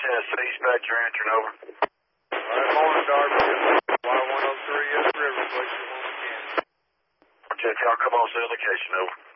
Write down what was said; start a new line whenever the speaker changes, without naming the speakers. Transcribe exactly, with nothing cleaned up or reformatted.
test. Eastbound your answering over.
All right, morning, Darby. Y one oh three, yes, River, place you when we can.
Jeff, y'all come on to the location over.